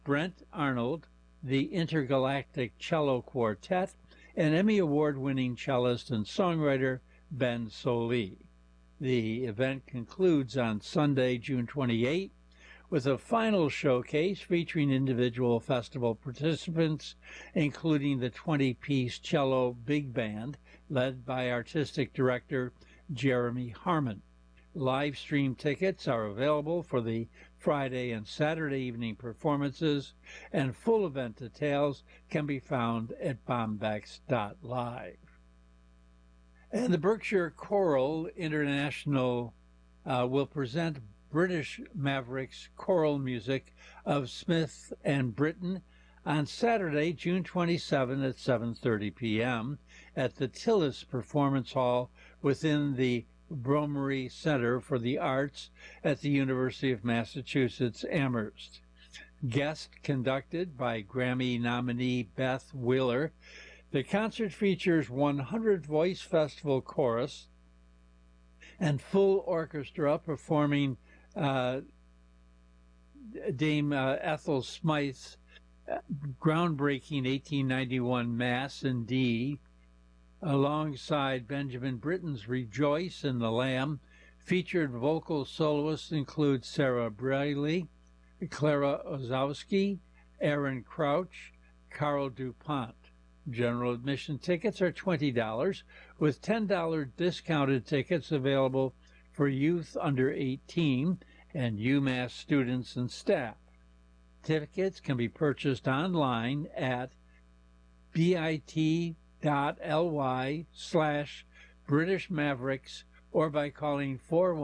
Brent Arnold, the Intergalactic Cello Quartet, and Emmy Award-winning cellist and songwriter Ben Sollee. The event concludes on Sunday, June 28, with a final showcase featuring individual festival participants, including the 20-piece cello big band led by artistic director Jeremy Harmon. Live stream tickets are available for the Friday and Saturday evening performances, and full event details can be found at bombex.live. And the Berkshire Choral International will present British Mavericks choral music of Smith and Britton on Saturday, June 27 at 7:30 p.m. at the Tillis Performance Hall within the Bromery Center for the Arts at the University of Massachusetts Amherst. Guest conducted by Grammy nominee Beth Wheeler. The concert features 100 Voice Festival chorus and full orchestra performing Dame Ethel Smythe's groundbreaking 1891 Mass in D, alongside Benjamin Britten's Rejoice in the Lamb. Featured vocal soloists include Sarah Briley, Clara Ozowski, Aaron Crouch, Carl DuPont. General admission tickets are $20, with $10 discounted tickets available for youth under 18 and UMass students and staff. Tickets can be purchased online at bit.ly/British Mavericks or by calling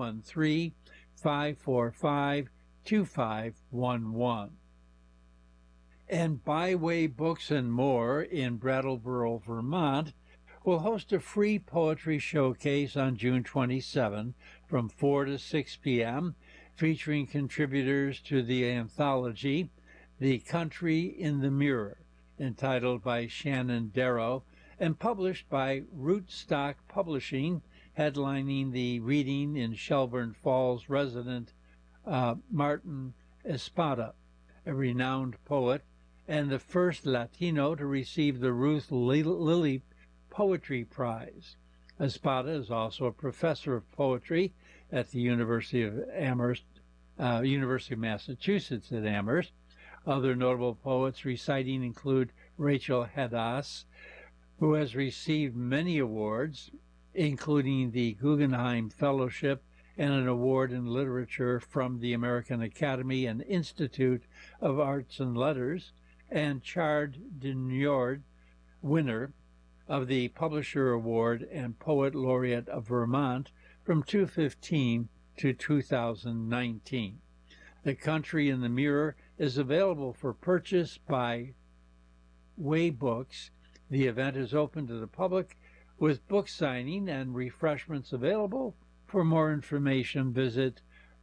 413-545-2511. And Byway Books and More in Brattleboro, Vermont, will host a free poetry showcase on June 27 from 4 to 6 p.m., featuring contributors to the anthology The Country in the Mirror, entitled by Shannon Darrow and published by Rootstock Publishing, headlining the reading in Shelburne Falls resident Martin Espada, a renowned poet and the first Latino to receive the Ruth Lilly Poetry Prize. Espada is also a professor of poetry at the University of Amherst, University of Massachusetts at Amherst. Other notable poets reciting include Rachel Hadas, who has received many awards, including the Guggenheim Fellowship and an award in literature from the American Academy and Institute of Arts and Letters, and Chard Denyord, winner of the Publisher Award and Poet Laureate of Vermont from 2015 to 2019. The Country in the Mirror is available for purchase by Way Books. The event is open to the public with book signing and refreshments available. For more information, visit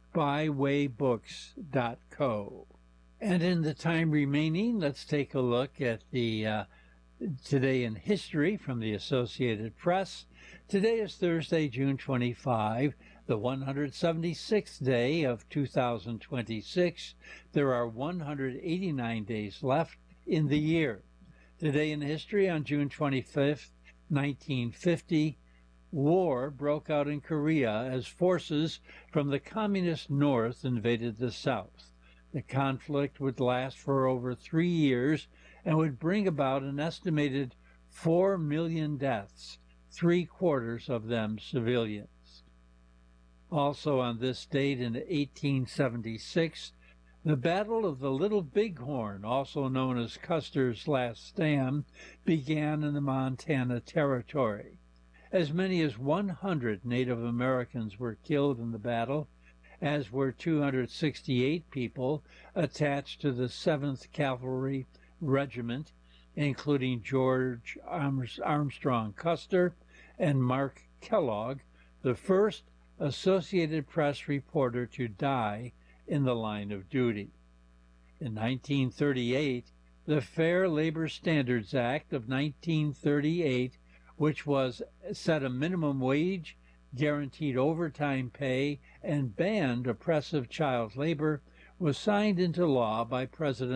bywaybooks.co. And in the time remaining, let's take a look at the Today in History from the Associated Press. Today is Thursday, June 25, the 176th day of 2026. There are 189 days left in the year. Today in History on June 25th, 1950, war broke out in Korea as forces from the Communist North invaded the South. The conflict would last for over 3 years and would bring about an estimated 4 million deaths, 3/4 of them civilians. Also on this date in 1876, the Battle of the Little Bighorn, also known as Custer's Last Stand, began in the Montana Territory. As many as 100 Native Americans were killed in the battle, as were 268 people attached to the 7th Cavalry Regiment, including George Armstrong Custer and Mark Kellogg, the first Associated Press reporter to die in the line of duty. In 1938, the Fair Labor Standards Act of 1938, which was set a minimum wage, guaranteed overtime pay, and banned oppressive child labor, was signed into law by President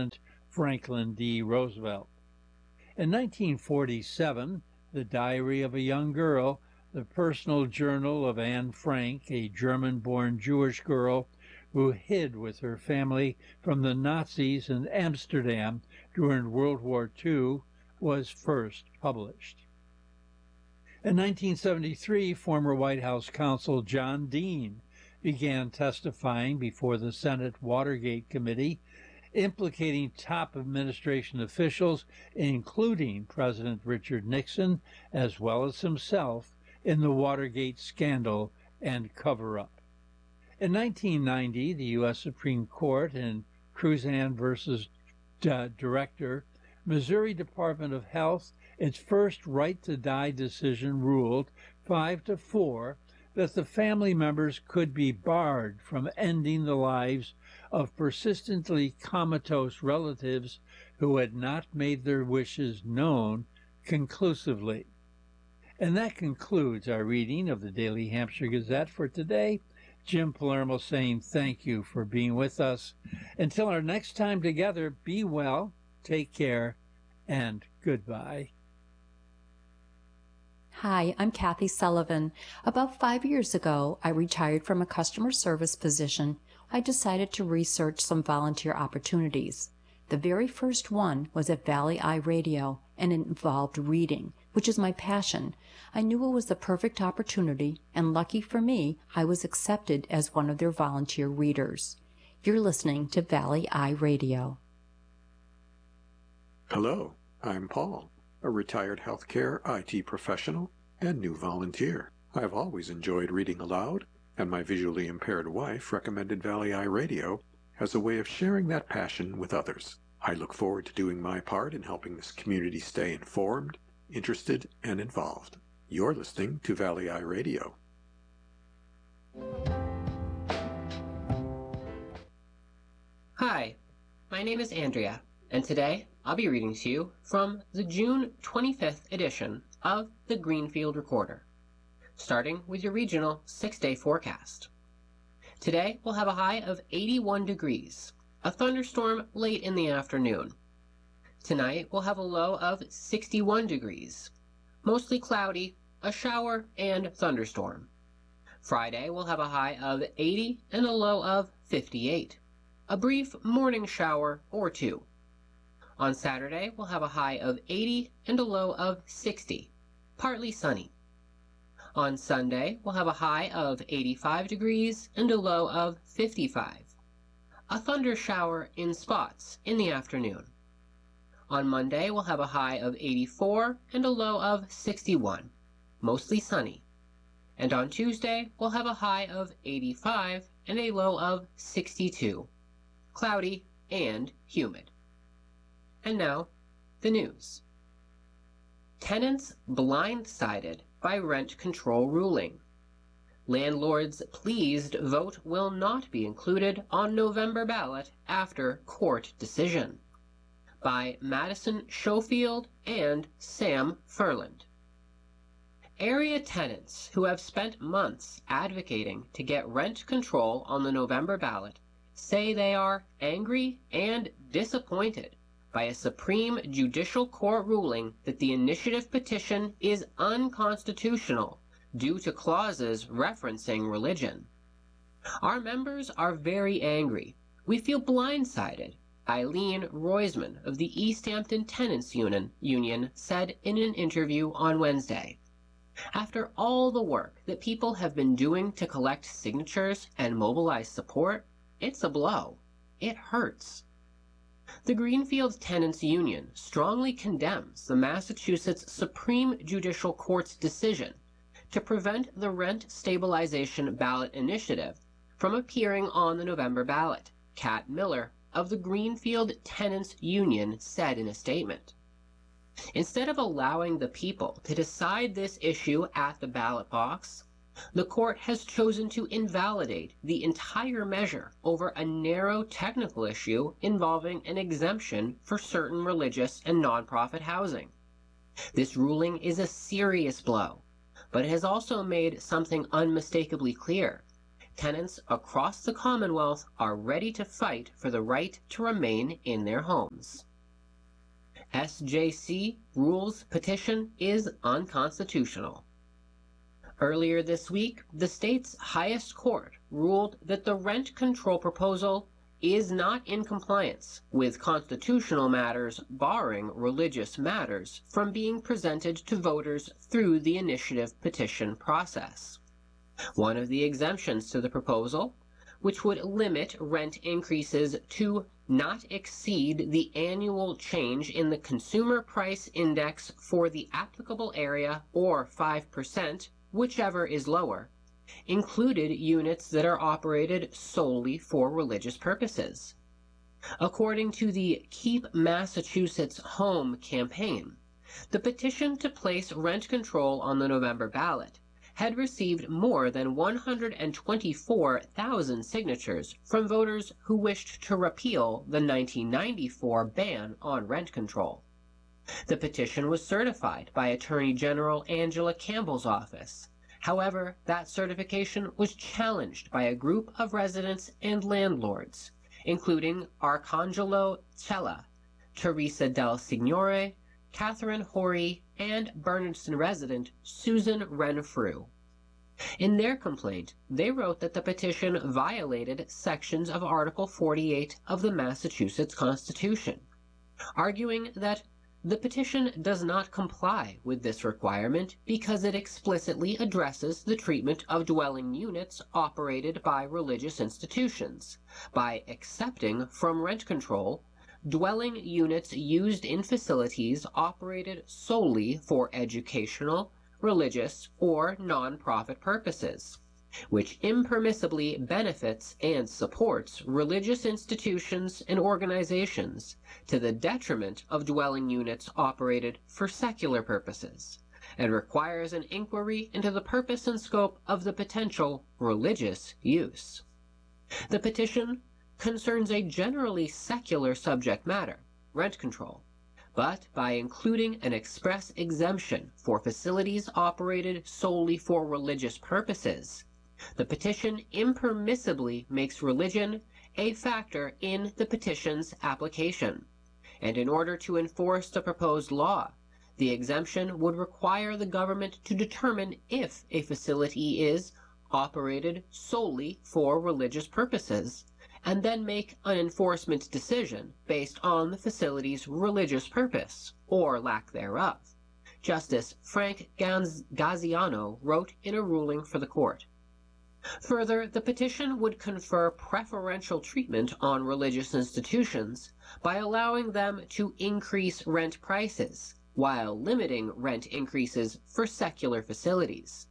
Franklin D. Roosevelt. In 1947, The Diary of a Young Girl, the personal journal of Anne Frank, a German-born Jewish girl who hid with her family from the Nazis in Amsterdam during World War II, was first published. In 1973, former White House counsel John Dean began testifying before the Senate Watergate Committee, implicating top administration officials, including President Richard Nixon, as well as himself, in the Watergate scandal and cover-up. In 1990, the U.S. Supreme Court in Cruzan versus Director, Missouri Department of Health, its first right-to-die decision ruled 5-4 that the family members could be barred from ending the lives of persistently comatose relatives who had not made their wishes known conclusively. And that concludes our reading of the Daily Hampshire Gazette for today. Jim Palermo saying thank you for being with us. Until our next time together, be well, take care, and goodbye. Hi, I'm Kathy Sullivan. About 5 years ago, I retired from a customer service position. I decided to research some volunteer opportunities. The very first one was at Valley Eye Radio, and it involved reading, which is my passion. I knew it was the perfect opportunity, and lucky for me, I was accepted as one of their volunteer readers. You're listening to Valley Eye Radio. Hello, I'm Paul, a retired healthcare IT professional and new volunteer. I've always enjoyed reading aloud, and my visually impaired wife recommended Valley Eye Radio as a way of sharing that passion with others. I look forward to doing my part in helping this community stay informed, interested, and involved. You're listening to Valley Eye Radio. Hi, my name is Andrea, and today I'll be reading to you from the June 25th edition of the Greenfield Recorder, starting with your regional 6-day forecast. Today we'll have a high of 81 degrees, a thunderstorm late in the afternoon. Tonight we'll have a low of 61 degrees, mostly cloudy, a shower, and thunderstorm. Friday we'll have a high of 80 and a low of 58, a brief morning shower or two. On Saturday, we'll have a high of 80 and a low of 60, partly sunny. On Sunday, we'll have a high of 85 degrees and a low of 55, a thunder shower in spots in the afternoon. On Monday, we'll have a high of 84 and a low of 61, mostly sunny. And on Tuesday, we'll have a high of 85 and a low of 62, cloudy and humid. And now, the news. Tenants blindsided by rent control ruling. Landlords pleased vote will not be included on November ballot after court decision. By Madison Schofield and Sam Furland. Area tenants who have spent months advocating to get rent control on the November ballot say they are angry and disappointed by a Supreme Judicial Court ruling that the initiative petition is unconstitutional due to clauses referencing religion. Our members are very angry. We feel blindsided, Eileen Roisman of the East Hampton Tenants Union said in an interview on Wednesday. After all the work that people have been doing to collect signatures and mobilize support, it's a blow. It hurts. The Greenfield Tenants Union strongly condemns the Massachusetts Supreme Judicial Court's decision to prevent the rent stabilization ballot initiative from appearing on the November ballot, Kat Miller of the Greenfield Tenants Union said in a statement. Instead of allowing the people to decide this issue at the ballot box, the court has chosen to invalidate the entire measure over a narrow technical issue involving an exemption for certain religious and nonprofit housing. This ruling is a serious blow, but it has also made something unmistakably clear. tenants across the Commonwealth are ready to fight for the right to remain in their homes. SJC rules petition is unconstitutional. Earlier this week, the state's highest court ruled that the rent control proposal is not in compliance with constitutional matters barring religious matters from being presented to voters through the initiative petition process. One of the exemptions to the proposal, which would limit rent increases to not exceed the annual change in the Consumer Price Index for the applicable area or 5%, whichever is lower, included units that are operated solely for religious purposes. According to the Keep Massachusetts Home campaign, the petition to place rent control on the November ballot had received more than 124,000 signatures from voters who wished to repeal the 1994 ban on rent control. The petition was certified by Attorney General Angela Campbell's office. However, that certification was challenged by a group of residents and landlords, including Arcangelo Cella, Teresa Del Signore, Catherine Horry, and Bernardston resident Susan Renfrew. In their complaint, they wrote that the petition violated sections of Article 48 of the Massachusetts Constitution, arguing that the petition does not comply with this requirement because it explicitly addresses the treatment of dwelling units operated by religious institutions by excepting from rent control dwelling units used in facilities operated solely for educational, religious, or non-profit purposes, which impermissibly benefits and supports religious institutions and organizations to the detriment of dwelling units operated for secular purposes, and requires an inquiry into the purpose and scope of the potential religious use. The petition concerns a generally secular subject matter, rent control, but by including an express exemption for facilities operated solely for religious purposes, the petition impermissibly makes religion a factor in the petition's application, and in order to enforce the proposed law, the exemption would require the government to determine if a facility is operated solely for religious purposes, and then make an enforcement decision based on the facility's religious purpose, or lack thereof. Justice Frank Gaziano wrote in a ruling for the court. Further, the petition would confer preferential treatment on religious institutions by allowing them to increase rent prices, while limiting rent increases for secular facilities.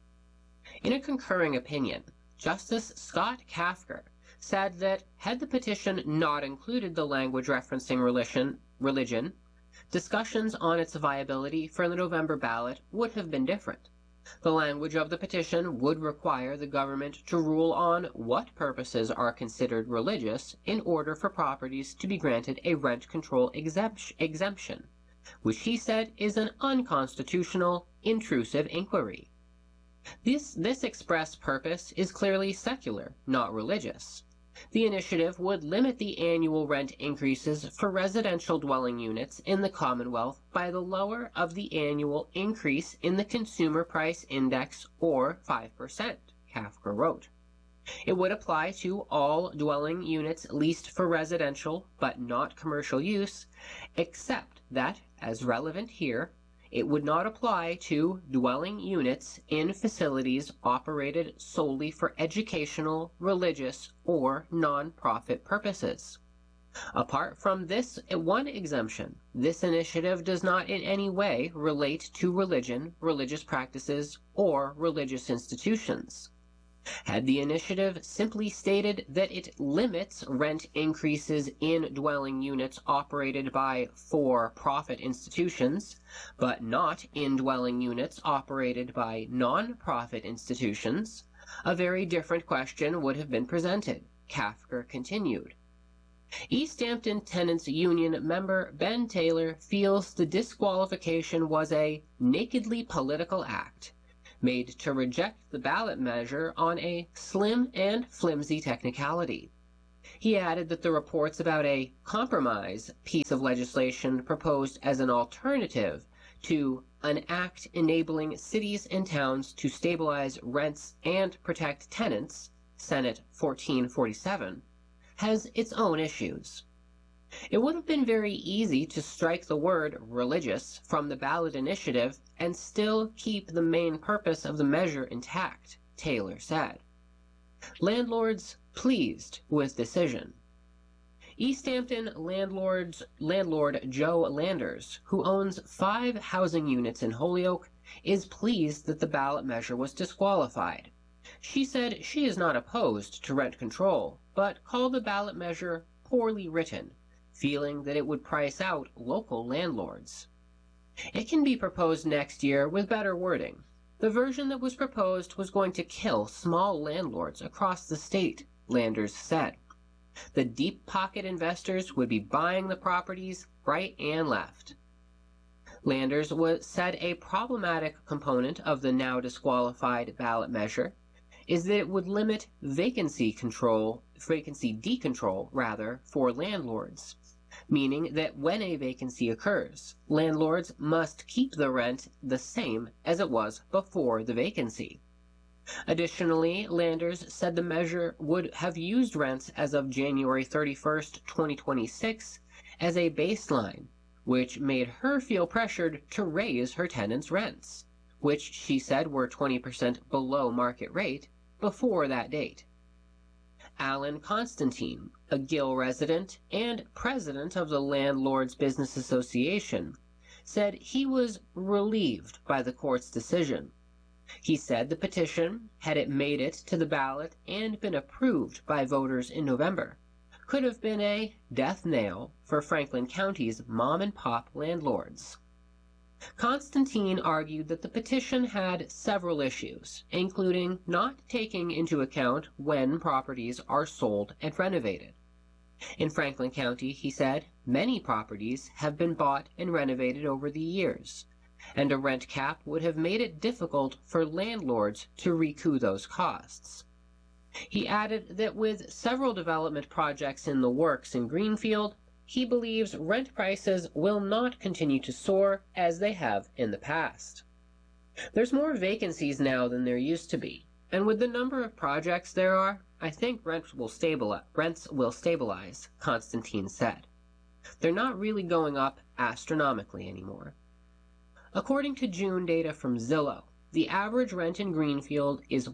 In a concurring opinion, Justice Scott Kafker said that had the petition not included the language referencing religion, discussions on its viability for the November ballot would have been different. The language of the petition would require the government to rule on what purposes are considered religious in order for properties to be granted a rent control exemption, which he said is an unconstitutional, intrusive inquiry. This express purpose is clearly secular, not religious. The initiative would limit the annual rent increases for residential dwelling units in the Commonwealth by the lower of the annual increase in the Consumer Price Index, or 5%, Kafker wrote. It would apply to all dwelling units leased for residential but not commercial use, except that, as relevant here, it would not apply to dwelling units in facilities operated solely for educational, religious, or non-profit purposes. Apart from this one exemption, this initiative does not in any way relate to religion, religious practices, or religious institutions. Had the initiative simply stated that it limits rent increases in dwelling units operated by for-profit institutions, but not in dwelling units operated by non-profit institutions, a very different question would have been presented, Kafker continued. East Hampton Tenants Union member Ben Taylor feels the disqualification was a nakedly political act, made to reject the ballot measure on a slim and flimsy technicality. He added that the reports about a compromise piece of legislation proposed as an alternative to an act enabling cities and towns to stabilize rents and protect tenants, Senate 1447, has its own issues. It would have been very easy to strike the word religious from the ballot initiative and still keep the main purpose of the measure intact, Taylor said. Landlords pleased with decision. East Hampton landlord Joe Landers, who owns 5 housing units in Holyoke, is pleased that the ballot measure was disqualified. She said she is not opposed to rent control, but called the ballot measure poorly written, feeling that it would price out local landlords. It can be proposed next year with better wording. The version that was proposed was going to kill small landlords across the state, Landers said. The deep-pocket investors would be buying the properties right and left. Landers said a problematic component of the now disqualified ballot measure is that it would limit vacancy decontrol for landlords, meaning that when a vacancy occurs, landlords must keep the rent the same as it was before the vacancy. Additionally, Landers said the measure would have used rents as of January 31st, 2026 as a baseline, which made her feel pressured to raise her tenants' rents, which she said were 20% below market rate before that date. Alan Constantine, a Gill resident and president of the Landlords Business Association, said he was relieved by the court's decision. He said the petition, had it made it to the ballot and been approved by voters in November, could have been a death knell for Franklin County's mom-and-pop landlords. Constantine argued that the petition had several issues, including not taking into account when properties are sold and renovated. In Franklin County, he said, many properties have been bought and renovated over the years, and a rent cap would have made it difficult for landlords to recoup those costs. He added that with several development projects in the works in Greenfield, he believes rent prices will not continue to soar as they have in the past. There's more vacancies now than there used to be, and with the number of projects there are, I think rents will stabilize, Constantine said. They're not really going up astronomically anymore. According to June data from Zillow, the average rent in Greenfield is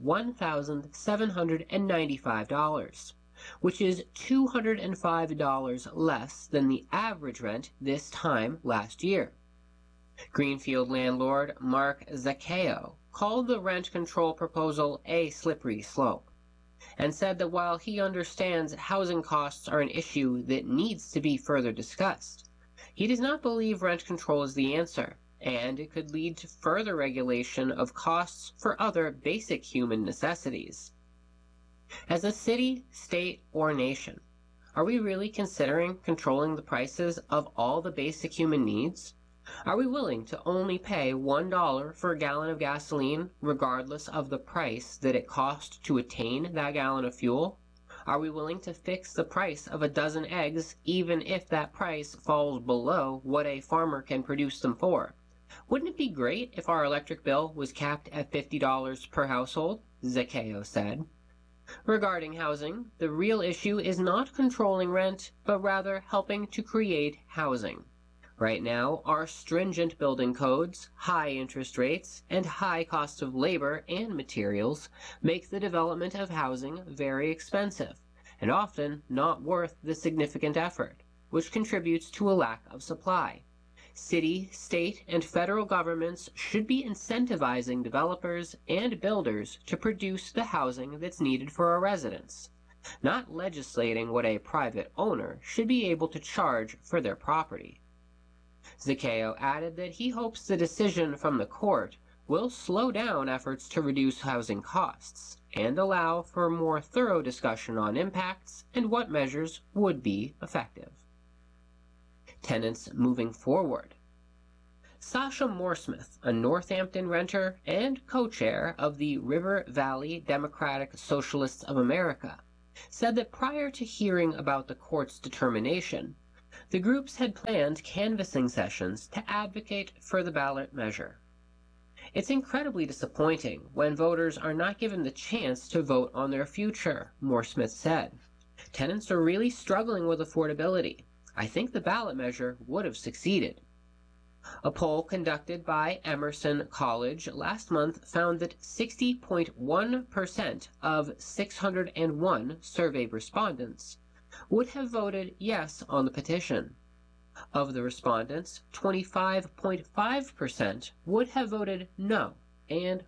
$1,795, which is $205 less than the average rent this time last year. Greenfield landlord Mark Zaccheo called the rent control proposal a slippery slope, and said that while he understands housing costs are an issue that needs to be further discussed, he does not believe rent control is the answer, and it could lead to further regulation of costs for other basic human necessities. As a city, state, or nation, are we really considering controlling the prices of all the basic human needs? Are we willing to only pay $1 for a gallon of gasoline, regardless of the price that it costs to attain that gallon of fuel? Are we willing to fix the price of a dozen eggs, even if that price falls below what a farmer can produce them for? Wouldn't it be great if our electric bill was capped at $50 per household? Zaccheo said. Regarding housing, the real issue is not controlling rent, but rather helping to create housing. Right now, our stringent building codes, high interest rates, and high cost of labor and materials make the development of housing very expensive, and often not worth the significant effort, which contributes to a lack of supply. City, state, and federal governments should be incentivizing developers and builders to produce the housing that's needed for our residents, not legislating what a private owner should be able to charge for their property. Zaccheo added that he hopes the decision from the court will slow down efforts to reduce housing costs and allow for more thorough discussion on impacts and what measures would be effective. Tenants moving forward. Sasha Mooresmith, a Northampton renter and co-chair of the River Valley Democratic Socialists of America, said that prior to hearing about the court's determination, the groups had planned canvassing sessions to advocate for the ballot measure. It's incredibly disappointing when voters are not given the chance to vote on their future, Mooresmith said. Tenants are really struggling with affordability. I think the ballot measure would have succeeded. A poll conducted by Emerson College last month found that 60.1% of 601 surveyed respondents would have voted yes on the petition. Of the respondents, 25.5% would have voted no, and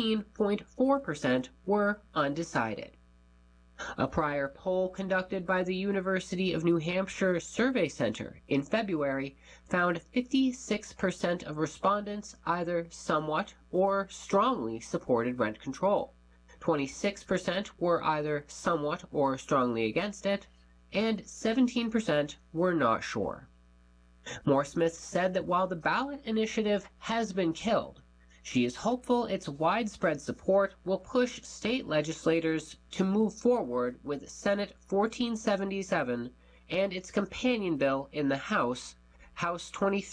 14.4% were undecided. A prior poll conducted by the University of New Hampshire Survey Center in February found 56% of respondents either somewhat or strongly supported rent control. 26% were either somewhat or strongly against it, and 17% were not sure. Mooresmith said that while the ballot initiative has been killed, she is hopeful its widespread support will push state legislators to move forward with Senate 1477 and its companion bill in the House, House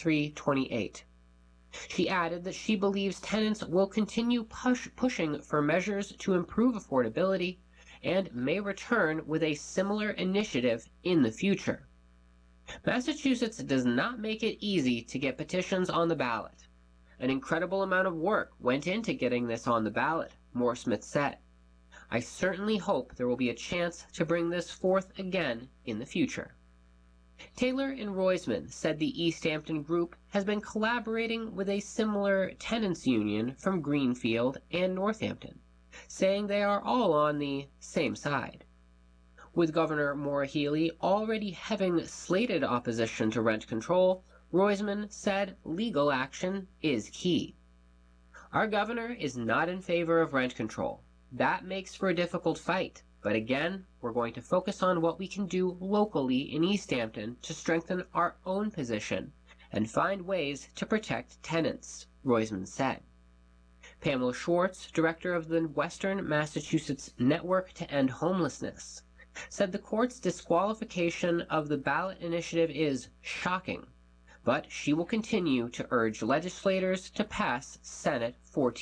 2328. She added that she believes tenants will continue pushing for measures to improve affordability and may return with a similar initiative in the future. Massachusetts does not make it easy to get petitions on the ballot. An incredible amount of work went into getting this on the ballot, Mooresmith said. I certainly hope there will be a chance to bring this forth again in the future. Taylor and Roisman said the East Hampton group has been collaborating with a similar tenants union from Greenfield and Northampton, saying they are all on the same side. With Governor Maura Healey already having slated opposition to rent control, Roisman said legal action is key. Our governor is not in favor of rent control. That makes for a difficult fight, but again, we're going to focus on what we can do locally in East Hampton to strengthen our own position and find ways to protect tenants, Roisman said. Pamela Schwartz, director of the Western Massachusetts Network to End Homelessness, said the court's disqualification of the ballot initiative is shocking, but she will continue to urge legislators to pass Senate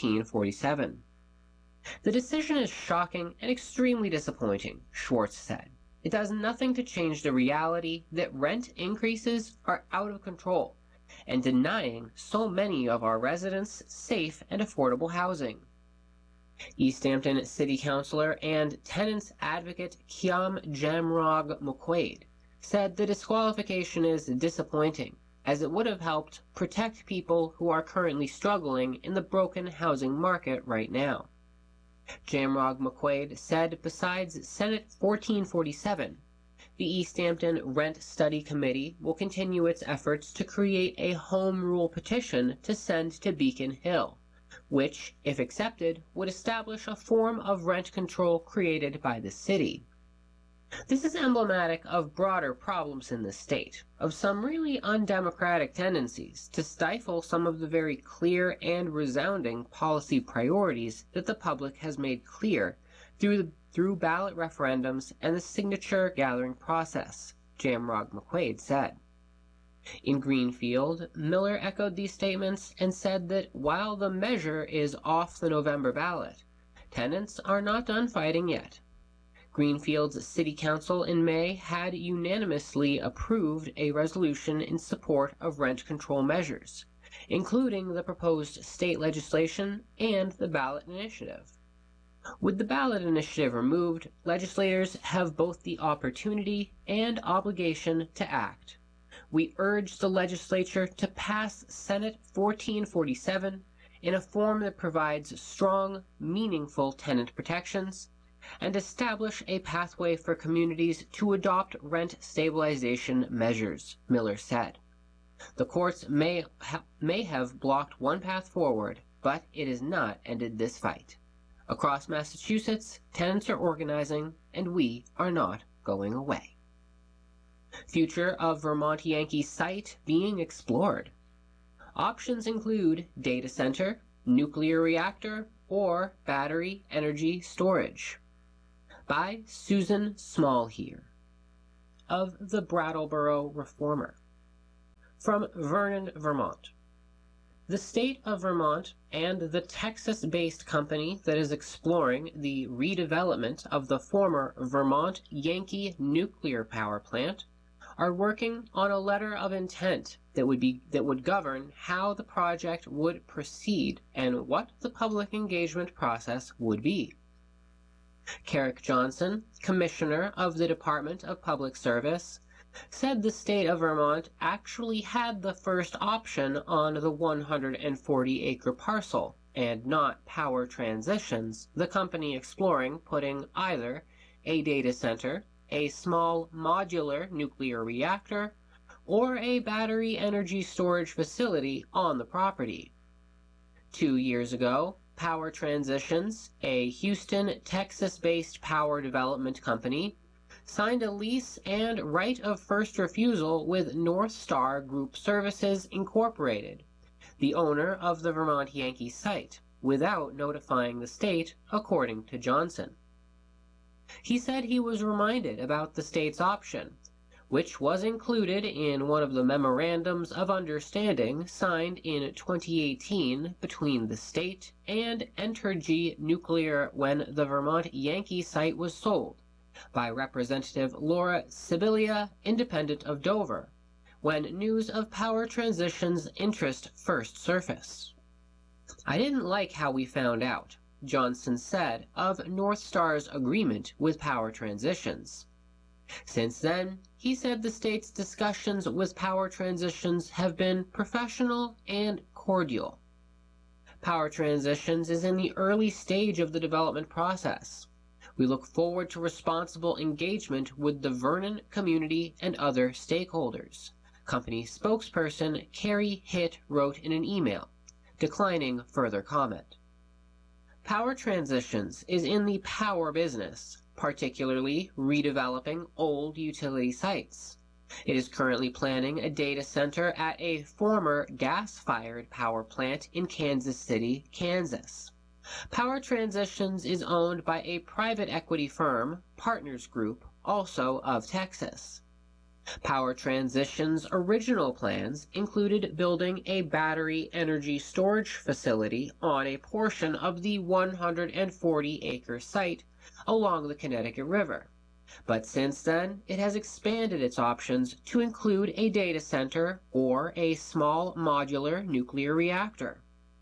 1447. The decision is shocking and extremely disappointing, Schwartz said. It does nothing to change the reality that rent increases are out of control and denying so many of our residents safe and affordable housing. East Hampton City Councilor and tenants advocate Kiam Jamrog McQuaid said the disqualification is disappointing, as it would have helped protect people who are currently struggling in the broken housing market right now. Jamrog McQuaid said besides Senate 1447, the East Hampton Rent Study Committee will continue its efforts to create a home rule petition to send to Beacon Hill, which, if accepted, would establish a form of rent control created by the city. This is emblematic of broader problems in the state, of some really undemocratic tendencies to stifle some of the very clear and resounding policy priorities that the public has made clear through ballot referendums and the signature gathering process, Jamrog McQuaid said. In Greenfield, Miller echoed these statements and said that while the measure is off the November ballot, tenants are not done fighting yet. Greenfield's City Council in May had unanimously approved a resolution in support of rent control measures, including the proposed state legislation and the ballot initiative. With the ballot initiative removed, legislators have both the opportunity and obligation to act. We urge the legislature to pass Senate 1447 in a form that provides strong, meaningful tenant protections and establish a pathway for communities to adopt rent stabilization measures, Miller said. The courts may have blocked one path forward, but it has not ended this fight. Across Massachusetts, tenants are organizing, and we are not going away. Future of Vermont Yankee site being explored. Options include data center, nuclear reactor, or battery energy storage. By Susan Smallhere of the Brattleboro Reformer. From Vernon, Vermont. The state of Vermont and the Texas-based company that is exploring the redevelopment of the former Vermont Yankee nuclear power plant are working on a letter of intent that would govern how the project would proceed and what the public engagement process would be. Carrick Johnson, Commissioner of the Department of Public Service, said the state of Vermont actually had the first option on the 140-acre parcel, and not Power Transitions, the company exploring putting either a data center, a small modular nuclear reactor, or a battery energy storage facility on the property. 2 years ago, Power Transitions, a Houston, Texas-based power development company, signed a lease and right of first refusal with North Star Group Services Incorporated, the owner of the Vermont Yankee site, without notifying the state, according to Johnson. He said he was reminded about the state's option, which was included in one of the memorandums of understanding signed in 2018 between the state and Entergy Nuclear when the Vermont Yankee site was sold by Representative Laura Sibilia, independent of Dover, when news of Power Transitions' interest first surfaced. I didn't like how we found out, Johnson said of North Star's agreement with Power Transitions. Since then, he said the state's discussions with Power Transitions have been professional and cordial. Power Transitions is in the early stage of the development process. We look forward to responsible engagement with the Vernon community and other stakeholders, company spokesperson Carrie Hitt wrote in an email, declining further comment. Power Transitions is in the power business, particularly redeveloping old utility sites. It is currently planning a data center at a former gas-fired power plant in Kansas City, Kansas. Power Transitions is owned by a private equity firm, Partners Group, also of Texas. Power Transitions' original plans included building a battery energy storage facility on a portion of the 140-acre site along the Connecticut River, but since then it has expanded its options to include a data center or a small modular nuclear reactor.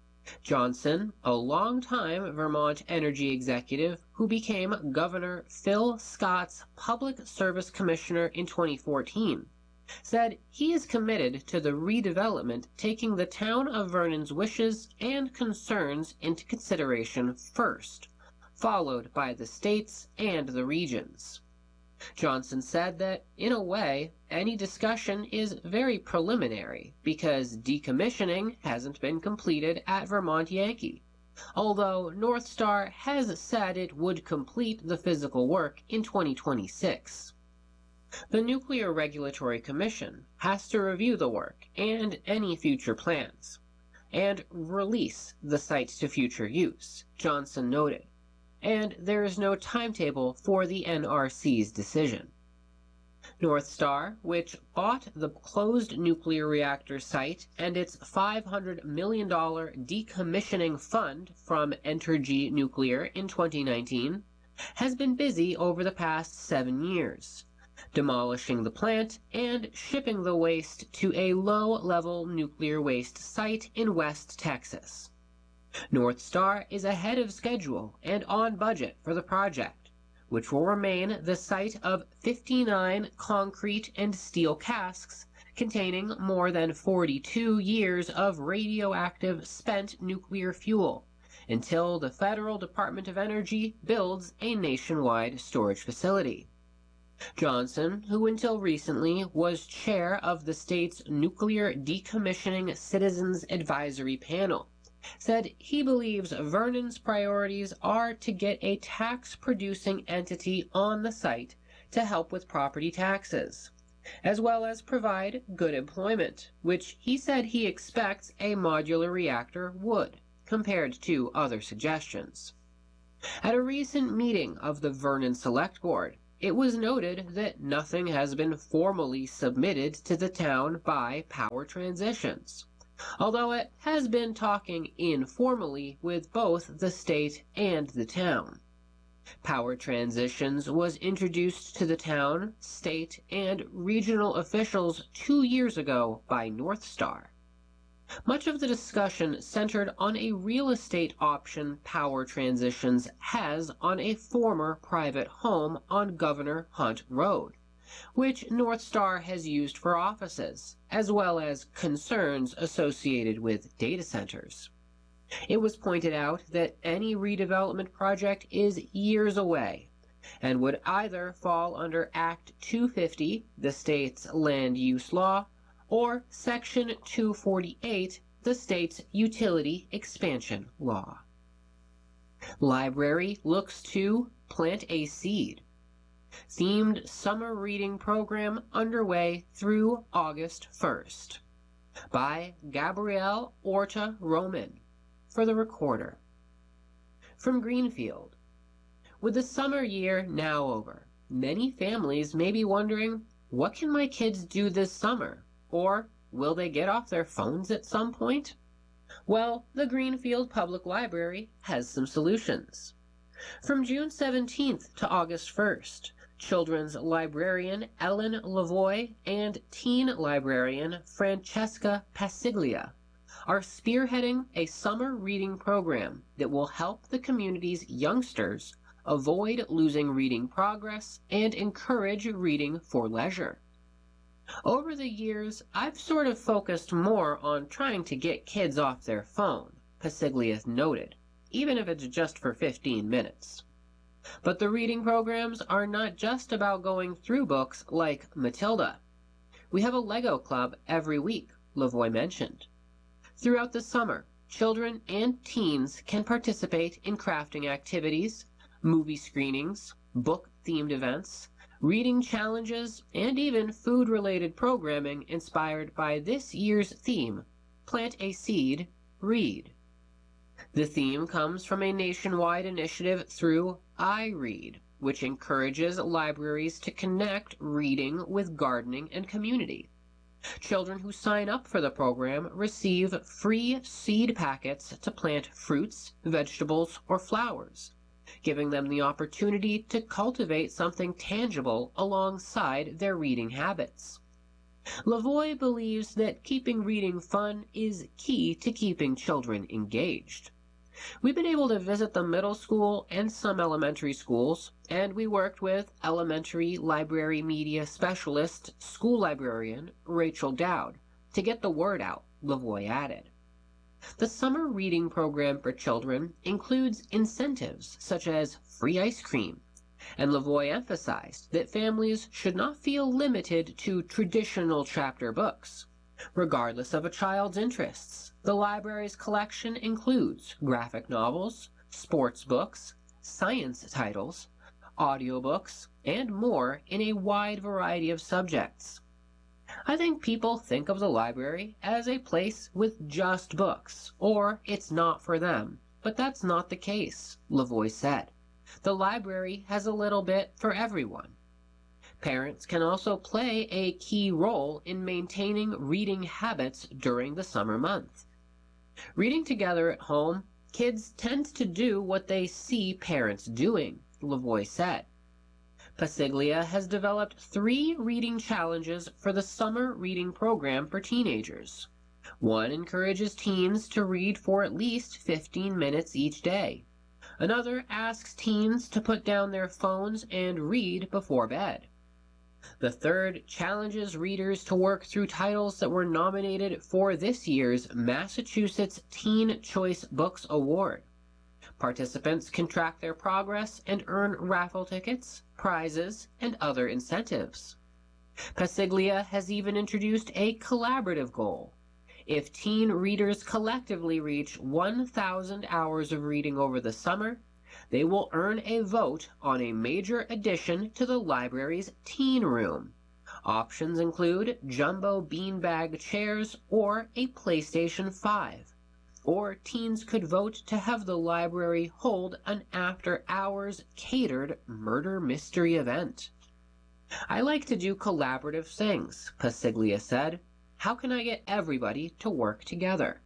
Johnson, a longtime Vermont energy executive who became Governor Phil Scott's Public Service Commissioner in 2014, said he is committed to the redevelopment taking the town of Vernon's wishes and concerns into consideration first, followed by the states and the regions. Johnson said that, in a way, any discussion is very preliminary because decommissioning hasn't been completed at Vermont Yankee, although North Star has said it would complete the physical work in 2026. The Nuclear Regulatory Commission has to review the work and any future plans, and release the site to future use, Johnson noted, and there is no timetable for the NRC's decision. North Star, which bought the closed nuclear reactor site and its $500 million decommissioning fund from Entergy Nuclear in 2019, has been busy over the past 7 years, demolishing the plant and shipping the waste to a low-level nuclear waste site in West Texas. North Star is ahead of schedule and on budget for the project, which will remain the site of 59 concrete and steel casks containing more than 42 years of radioactive spent nuclear fuel until the Federal Department of Energy builds a nationwide storage facility. Johnson, who until recently was chair of the state's Nuclear Decommissioning Citizens Advisory Panel, said he believes Vernon's priorities are to get a tax-producing entity on the site to help with property taxes, as well as provide good employment, which he said he expects a modular reactor would, compared to other suggestions. At a recent meeting of the Vernon Select Board, it was noted that nothing has been formally submitted to the town by Power Transitions, although it has been talking informally with both the state and the town. Power Transitions was introduced to the town, state, and regional officials 2 years ago by Northstar. Much of the discussion centered on a real estate option Power Transitions has on a former private home on Governor Hunt Road, which Northstar has used for offices, as well as concerns associated with data centers. It was pointed out that any redevelopment project is years away and would either fall under Act 250, the state's land use law, or Section 248, the state's utility expansion law. Library looks to plant a seed. Themed summer reading program underway through August 1st by Gabrielle Orta Roman for the Recorder. From Greenfield. With the summer year now over, many families may be wondering, what can my kids do this summer? Or will they get off their phones at some point? Well, the Greenfield Public Library has some solutions. From June 17th to August 1st, children's librarian Ellen Lavoie and teen librarian Francesca Pasiglia are spearheading a summer reading program that will help the community's youngsters avoid losing reading progress and encourage reading for leisure. Over the years, I've sort of focused more on trying to get kids off their phone, Pasiglia noted, even if it's just for 15 minutes. But the reading programs are not just about going through books like Matilda. We have a Lego club every week, Lavoie mentioned. Throughout the summer, children and teens can participate in crafting activities, movie screenings, book-themed events, reading challenges, and even food-related programming inspired by this year's theme, Plant a Seed, Read. The theme comes from a nationwide initiative through iRead, which encourages libraries to connect reading with gardening and community. Children who sign up for the program receive free seed packets to plant fruits, vegetables, or flowers, giving them the opportunity to cultivate something tangible alongside their reading habits. Lavoie believes that keeping reading fun is key to keeping children engaged. We've been able to visit the middle school and some elementary schools, and we worked with elementary library media specialist, school librarian Rachel Dowd to get the word out, Lavoie added. The summer reading program for children includes incentives such as free ice cream, and Lavoie emphasized that families should not feel limited to traditional chapter books. Regardless of a child's interests, the library's collection includes graphic novels, sports books, science titles, audiobooks, and more in a wide variety of subjects. I think people think of the library as a place with just books, or it's not for them, but that's not the case, Lavoie said. The library has a little bit for everyone. Parents can also play a key role in maintaining reading habits during the summer month. Reading together at home, kids tend to do what they see parents doing, Lavoie said. Pasiglia has developed 3 reading challenges for the summer reading program for teenagers. One encourages teens to read for at least 15 minutes each day. Another asks teens to put down their phones and read before bed. The third challenges readers to work through titles that were nominated for this year's Massachusetts Teen Choice Books Award. Participants can track their progress and earn raffle tickets, prizes, and other incentives. Pasiglia has even introduced a collaborative goal. If teen readers collectively reach 1,000 hours of reading over the summer, they will earn a vote on a major addition to the library's teen room, Options include jumbo beanbag chairs or a PlayStation 5. Or teens could vote to have the library hold an after-hours catered murder mystery event. "I like to do collaborative things," Pasiglia said. "How can I get everybody to work together?"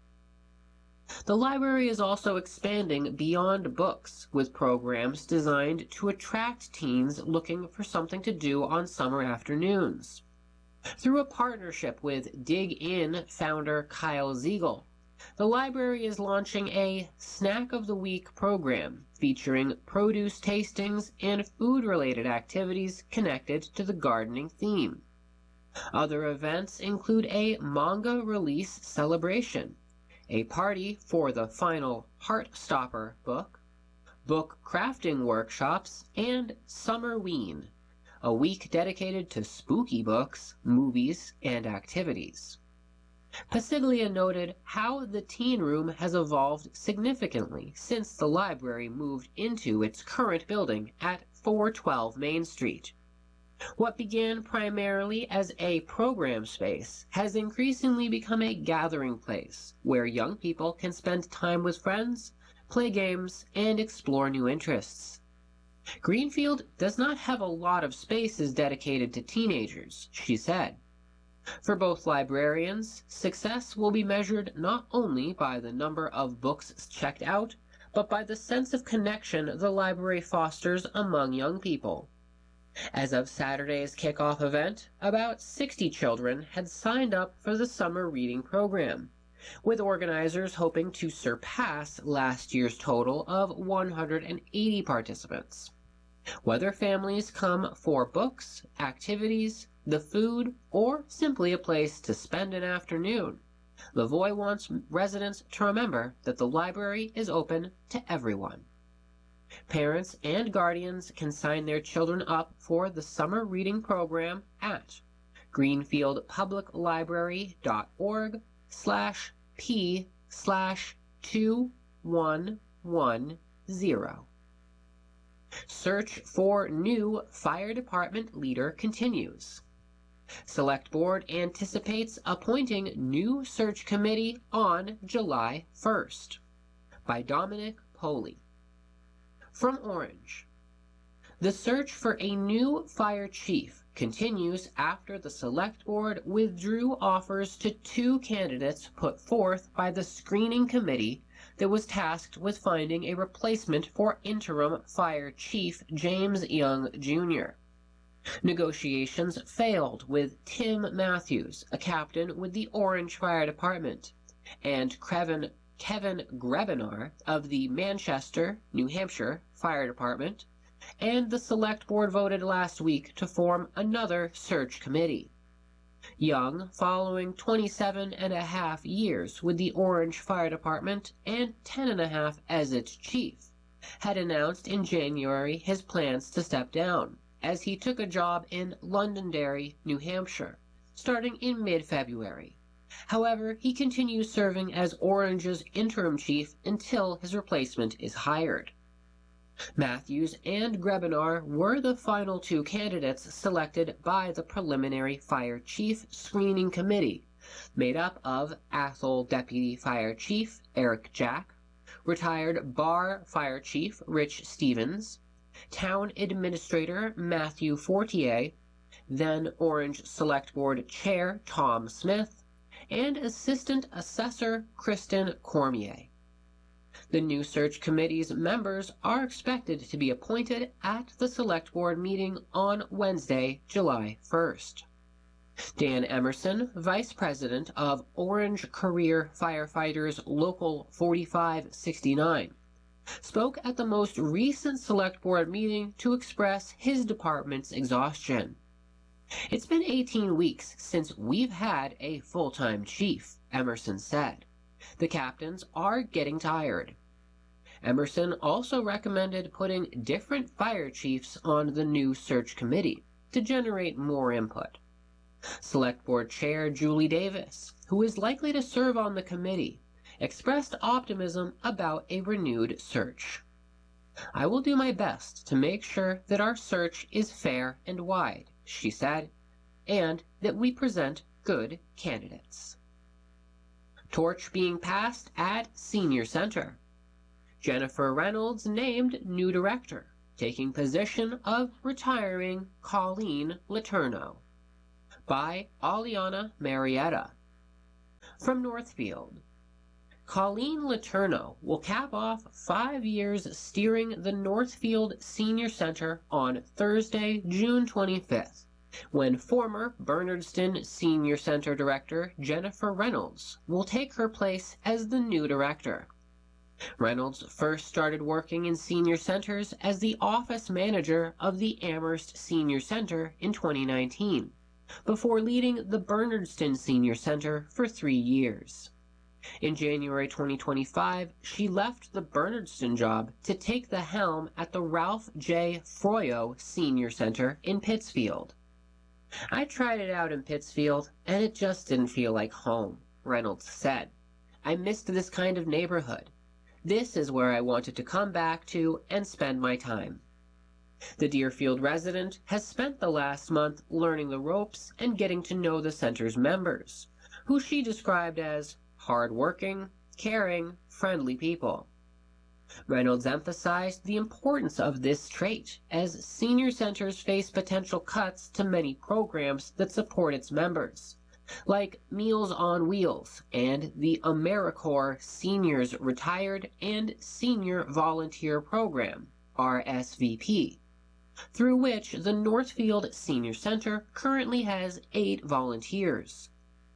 The library is also expanding beyond books, with programs designed to attract teens looking for something to do on summer afternoons. Through a partnership with Dig In founder Kyle Ziegel, the library is launching a Snack of the Week program featuring produce tastings and food-related activities connected to the gardening theme. Other events include a manga release celebration, a party for the final Heartstopper book, book crafting workshops, and Summerween, a week dedicated to spooky books, movies, and activities. Pasiglia noted how the teen room has evolved significantly since the library moved into its current building at 412 Main Street. What began primarily as a program space has increasingly become a gathering place where young people can spend time with friends, play games, and explore new interests. "Greenfield does not have a lot of spaces dedicated to teenagers," she said. "For both librarians, success will be measured not only by the number of books checked out, but by the sense of connection the library fosters among young people." As of Saturday's kickoff event, about 60 children had signed up for the summer reading program, with organizers hoping to surpass last year's total of 180 participants. Whether families come for books, activities, the food, or simply a place to spend an afternoon, Lavoie wants residents to remember that the library is open to everyone. Parents and guardians can sign their children up for the summer reading program at greenfieldpubliclibrary.org/p/2110. Search for new fire department leader continues. Select Board anticipates appointing new search committee on July 1st. By Dominic Poley. From Orange. The search for a new fire chief continues after the Select Board withdrew offers to 2 candidates put forth by the screening committee that was tasked with finding a replacement for interim fire chief James Young, Jr. Negotiations failed with Tim Matthews, a captain with the Orange Fire Department, and Kevin Grebenar of the Manchester, New Hampshire Fire Department, and the Select Board voted last week to form another search committee. Young, following 27.5 years with the Orange Fire Department and 10.5 as its chief, had announced in January his plans to step down, as he took a job in Londonderry, New Hampshire, starting in mid-February. However, he continues serving as Orange's interim chief until his replacement is hired. Matthews and Grebenar were the final 2 candidates selected by the preliminary fire chief screening committee, made up of Athol Deputy Fire Chief Eric Jack, retired Bar Fire Chief Rich Stevens, Town Administrator Matthew Fortier, then Orange Select Board Chair Tom Smith, and Assistant Assessor Kristen Cormier. The new search committee's members are expected to be appointed at the Select Board meeting on Wednesday, July 1st. Dan Emerson, Vice President of Orange Career Firefighters Local 4569, spoke at the most recent Select Board meeting to express his department's exhaustion. "It's been 18 weeks since we've had a full-time chief," Emerson said. "The captains are getting tired." Emerson also recommended putting different fire chiefs on the new search committee to generate more input. Select Board Chair Julie Davis, who is likely to serve on the committee, expressed optimism about a renewed search. "I will do my best to make sure that our search is fair and wide," she said. and that we present good candidates. Torch being passed at Senior Center. Jennifer Reynolds named new director, taking position of retiring Colleen Letourneau. By Aliana Marietta. From Northfield. Colleen Letourneau will cap off 5 years steering the Northfield Senior Center on Thursday, June 25th, when former Bernardston Senior Center Director Jennifer Reynolds will take her place as the new director. Reynolds first started working in senior centers as the office manager of the Amherst Senior Center in 2019, before leading the Bernardston Senior Center for 3 years. In January 2025, she left the Bernardston job to take the helm at the Ralph J. Froyo Senior Center in Pittsfield. I tried it out in Pittsfield, and it just didn't feel like home, Reynolds said. I missed this kind of neighborhood. This is where I wanted to come back to and spend my time. The Deerfield resident has spent the last month learning the ropes and getting to know the center's members, who she described as hard-working, caring, friendly people. Reynolds emphasized the importance of this trait as senior centers face potential cuts to many programs that support its members, like Meals on Wheels and the AmeriCorps Seniors Retired and Senior Volunteer Program, RSVP, through which the Northfield Senior Center currently has 8 volunteers.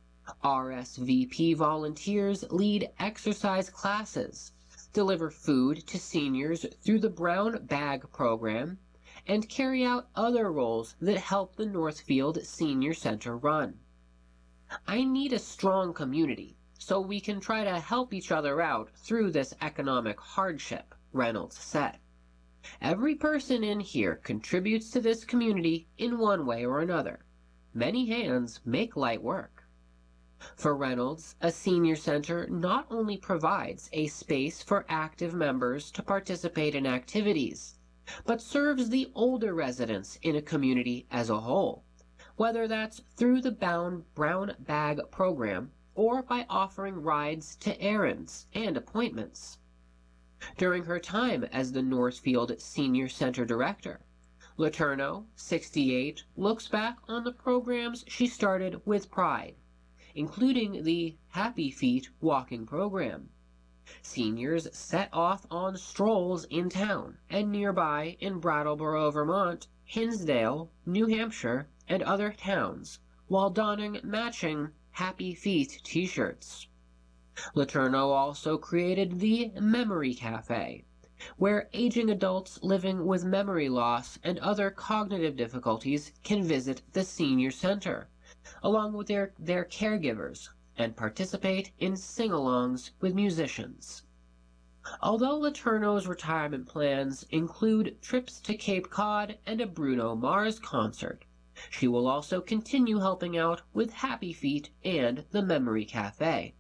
RSVP volunteers lead exercise classes, deliver food to seniors through the Brown Bag Program, and carry out other roles that help the Northfield Senior Center run. I need a strong community so we can try to help each other out through this economic hardship, Reynolds said. Every person in here contributes to this community in one way or another. Many hands make light work. For Reynolds, a senior center not only provides a space for active members to participate in activities, but serves the older residents in a community as a whole, whether that's through the Brown Bag Program or by offering rides to errands and appointments. During her time as the Northfield Senior Center Director, Letourneau, 68, looks back on the programs she started with pride, including the Happy Feet walking program. Seniors set off on strolls in town and nearby in Brattleboro, Vermont, Hinsdale, New Hampshire, and other towns, while donning matching Happy Feet t-shirts. Letourneau also created the Memory Cafe, where aging adults living with memory loss and other cognitive difficulties can visit the senior center, along with their caregivers, and participate in sing-alongs with musicians. Although Letourneau's retirement plans include trips to Cape Cod and a Bruno Mars concert, she will also continue helping out with Happy Feet and the Memory Cafe.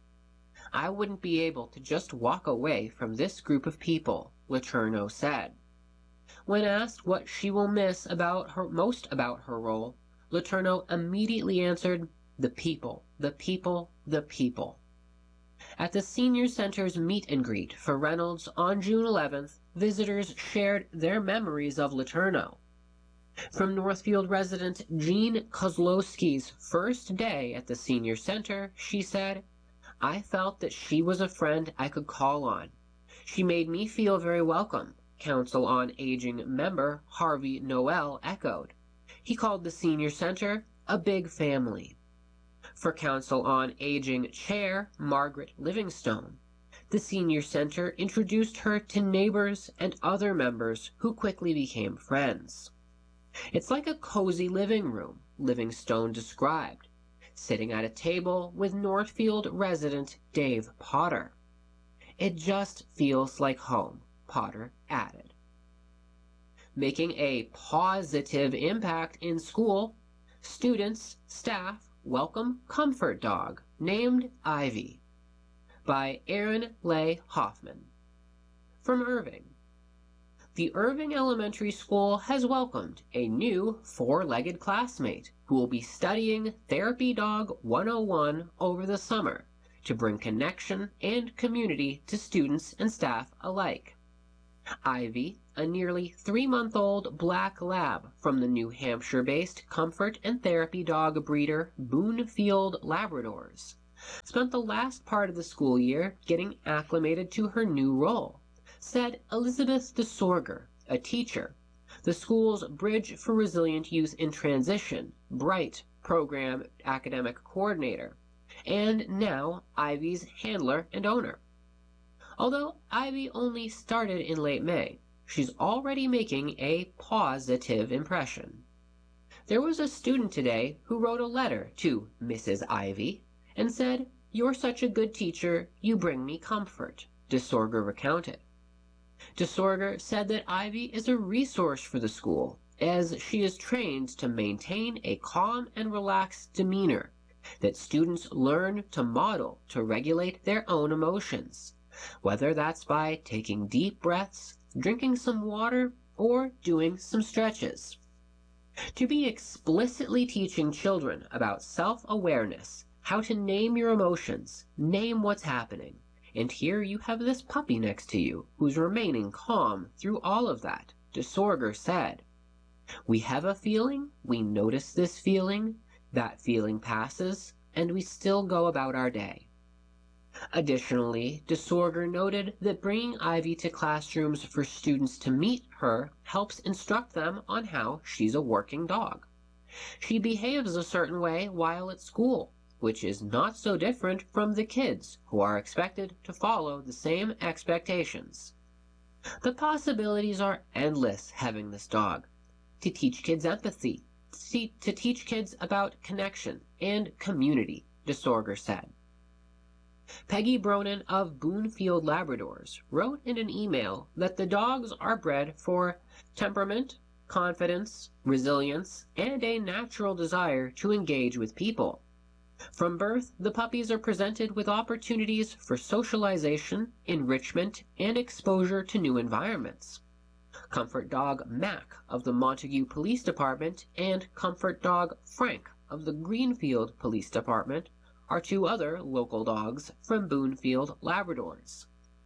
I wouldn't be able to just walk away from this group of people, Letourneau said. When asked what she will miss most about her role, Letourneau immediately answered, "The people, the people, the people." At the Senior Center's meet and greet for Reynolds on June 11th, visitors shared their memories of Letourneau. From Northfield resident Jean Kozlowski's first day at the Senior Center, she said, "I felt that she was a friend I could call on. She made me feel very welcome," Council on Aging member Harvey Noel echoed. He called the Senior Center a big family. For Council on Aging Chair Margaret Livingstone, the Senior Center introduced her to neighbors and other members who quickly became friends. "It's like a cozy living room," Livingstone described, sitting at a table with Northfield resident Dave Potter. "It just feels like home," Potter added. Making a positive impact in school, students, staff welcome comfort dog named Ivy. By Aaron Leigh Hoffman. From Irving. the Irving Elementary School has welcomed a new four-legged classmate who will be studying Therapy Dog 101 over the summer to bring connection and community to students and staff alike. Ivy, a nearly 3-month-old black lab from the New Hampshire-based comfort and therapy dog breeder Boonfield Labradors, spent the last part of the school year getting acclimated to her new role, said Elizabeth DeSorger, a teacher, the school's Bridge for Resilient Youth in Transition, BRIGHT program academic coordinator, and now Ivy's handler and owner. Although Ivy only started in late May, she's already making a positive impression. There was a student today who wrote a letter to Mrs. Ivy and said, "You're such a good teacher, you bring me comfort," DeSorger recounted. DeSorger said that Ivy is a resource for the school, as she is trained to maintain a calm and relaxed demeanor that students learn to model to regulate their own emotions, whether that's by taking deep breaths, drinking some water, or doing some stretches. To be explicitly teaching children about self-awareness, how to name your emotions, name what's happening, and here you have this puppy next to you who's remaining calm through all of that, DeSorger said. We have a feeling, we notice this feeling, that feeling passes, and we still go about our day. Additionally, DeSorger noted that bringing Ivy to classrooms for students to meet her helps instruct them on how she's a working dog. She behaves a certain way while at school, which is not so different from the kids who are expected to follow the same expectations. The possibilities are endless having this dog. To teach kids empathy, to teach kids about connection and community, DeSorger said. Peggy Bronan of Boonfield Labradors wrote in an email that the dogs are bred for temperament, confidence, resilience, and a natural desire to engage with people. From birth, the puppies are presented with opportunities for socialization, enrichment, and exposure to new environments. Comfort Dog Mac of the Montague Police Department and Comfort Dog Frank of the Greenfield Police Department are two other local dogs from Boonfield Labradors.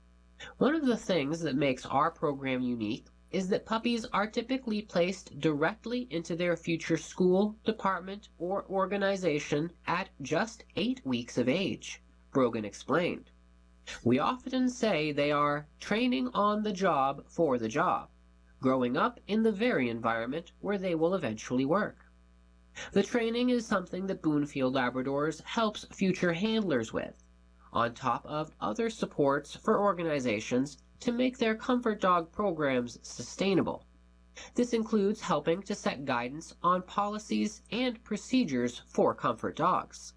One of the things that makes our program unique is that puppies are typically placed directly into their future school, department, or organization at just 8 weeks of age, Brogan explained. We often say they are training on the job for the job, growing up in the very environment where they will eventually work. The training is something that Boonfield Labradors helps future handlers with, on top of other supports for organizations to make their comfort dog programs sustainable. This includes helping to set guidance on policies and procedures for comfort dogs.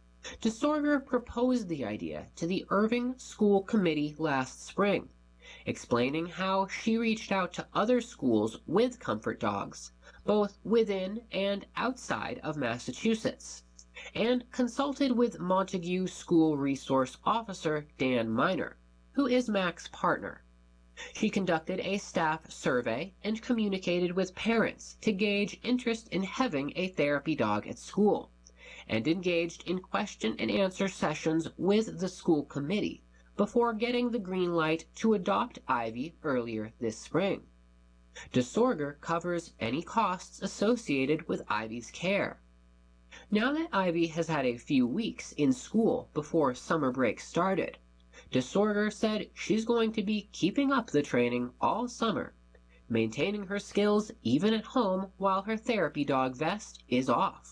DeSorger proposed the idea to the Irving School Committee last spring, explaining how she reached out to other schools with comfort dogs, both within and outside of Massachusetts, and consulted with Montague School Resource Officer Dan Miner, who is Mac's partner. She conducted a staff survey and communicated with parents to gauge interest in having a therapy dog at school, and engaged in question and answer sessions with the school committee before getting the green light to adopt Ivy earlier this spring. DeSorger covers any costs associated with Ivy's care. Now that Ivy has had a few weeks in school before summer break started, DeSorger said she's going to be keeping up the training all summer, maintaining her skills even at home while her therapy dog vest is off.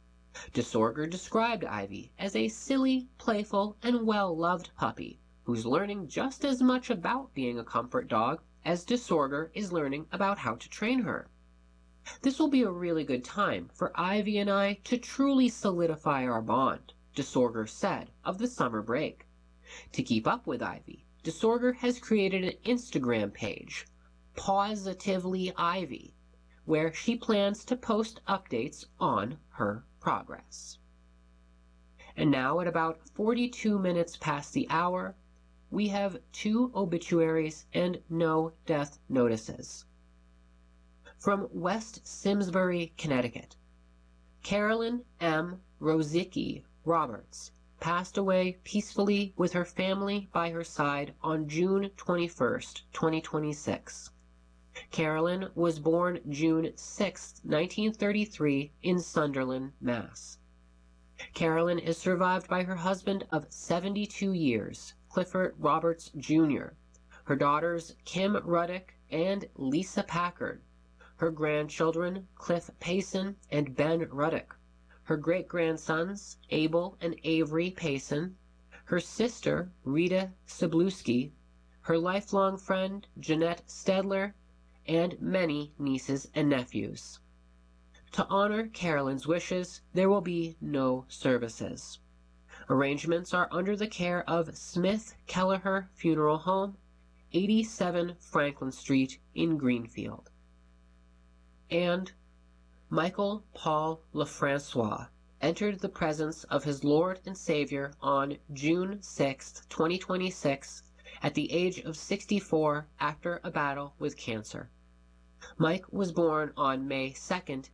DeSorger described Ivy as a silly, playful, and well-loved puppy who's learning just as much about being a comfort dog as DeSorger is learning about how to train her. This will be a really good time for Ivy and I to truly solidify our bond, DeSorger said of the summer break. To keep up with Ivy, DeSorger has created an Instagram page, Positively Ivy, where she plans to post updates on her progress. And now at about 42 minutes past the hour, we have 2 obituaries and no death notices. From West Simsbury, Connecticut, Carolyn M. Rosicki Roberts passed away peacefully with her family by her side on June 21st, 2026. Carolyn was born June 6, 1933 in Sunderland, Mass. Carolyn is survived by her husband of 72 years, Clifford Roberts, Jr., her daughters Kim Ruddick and Lisa Packard, her grandchildren Cliff Payson and Ben Ruddick, her great-grandsons Abel and Avery Payson, her sister Rita Sabluski, her lifelong friend Jeanette Stedler, and many nieces and nephews. To honor Carolyn's wishes, there will be no services. Arrangements are under the care of Smith Kelleher Funeral Home, 87 Franklin Street in Greenfield. And Michael Paul Lefrancois entered the presence of his Lord and Savior on June 6, 2026, at the age of 64 after a battle with cancer. Mike was born on May 2,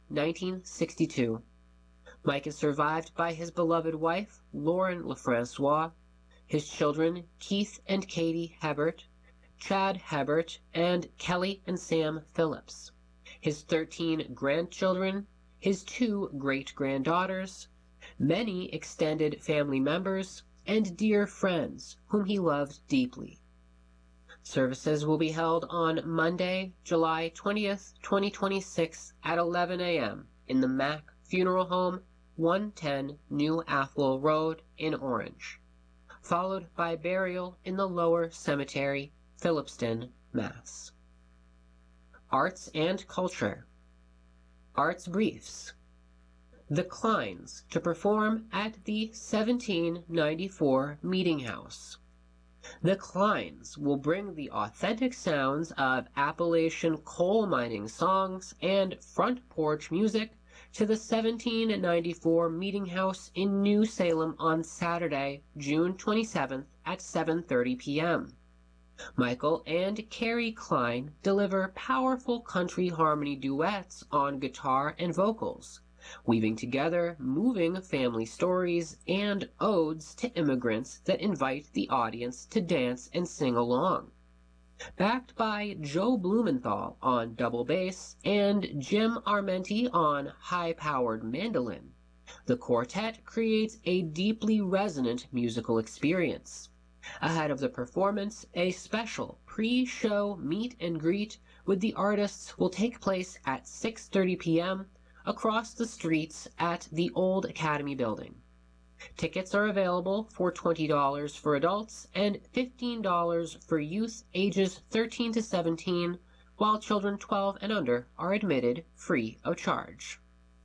1962. Mike is survived by his beloved wife, Lauren Lefrancois, his children, Keith and Katie Hebert, Chad Hebert, and Kelly and Sam Phillips, his 13 grandchildren, his 2 great-granddaughters, many extended family members, and dear friends whom he loved deeply. Services will be held on Monday, July 20th, 2026 at 11 a.m. in the Mack Funeral Home, 110 New Athol Road in Orange, followed by burial in the Lower Cemetery, Phillipston, Mass. Arts and Culture. Arts Briefs. The Kleins to perform at the 1794 Meeting House. The Kleins will bring the authentic sounds of Appalachian coal mining songs and front porch music to the 1794 Meeting House in New Salem on Saturday, June 27th at 7:30 p.m. Michael and Carrie Klein deliver powerful country harmony duets on guitar and vocals, weaving together moving family stories and odes to immigrants that invite the audience to dance and sing along. Backed by Joe Blumenthal on double bass and Jim Armenti on high-powered mandolin, the quartet creates a deeply resonant musical experience. Ahead of the performance, a special pre-show meet and greet with the artists will take place at 6:30 p.m. across the streets at the Old Academy Building. Tickets are available for $20 for adults and $15 for youth ages 13 to 17, while children 12 and under are admitted free of charge.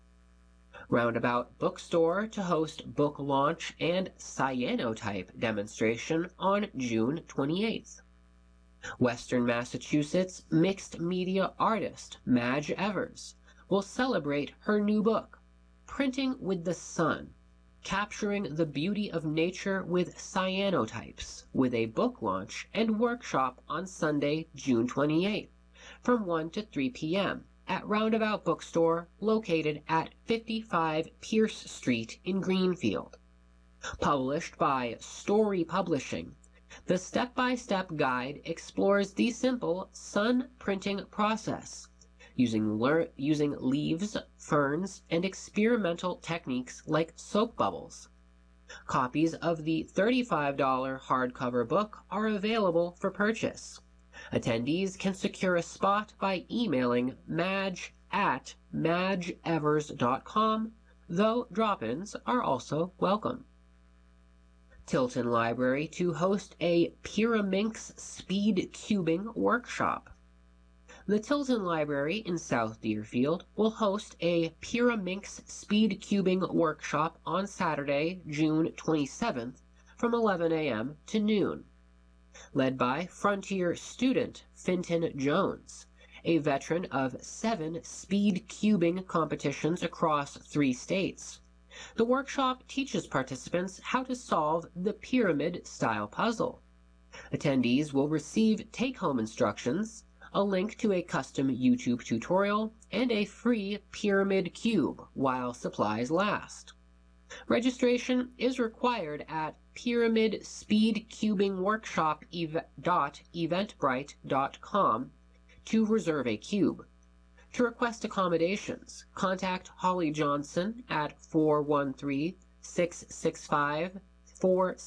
Roundabout Bookstore to host book launch and cyanotype demonstration on June 28th. Western Massachusetts mixed media artist Madge Evers will celebrate her new book, Printing with the Sun, Capturing the Beauty of Nature with Cyanotypes, with a book launch and workshop on Sunday, June 28th, from 1 to 3 p.m. at Roundabout Bookstore, located at 55 Pierce Street in Greenfield. Published by Story Publishing, the step-by-step guide explores the simple sun printing process, using leaves, ferns, and experimental techniques like soap bubbles. Copies of the $35 hardcover book are available for purchase. Attendees can secure a spot by emailing madge@madgeevers.com, though drop-ins are also welcome. Tilton Library to host a Pyraminx speed cubing workshop. The Tilton Library in South Deerfield will host a Pyraminx speed cubing workshop on Saturday, June 27th from 11 a.m. to noon. Led by Frontier student Finton Jones, a veteran of 7 speed cubing competitions across 3 states. The workshop teaches participants how to solve the pyramid-style puzzle. Attendees will receive take-home instructions, a link to a custom YouTube tutorial, and a free pyramid cube while supplies last. Registration is required at pyramidSpeedCubingWorkshop.eventbrite.com to reserve a cube. To request accommodations, contact Holly Johnson at 413-665-46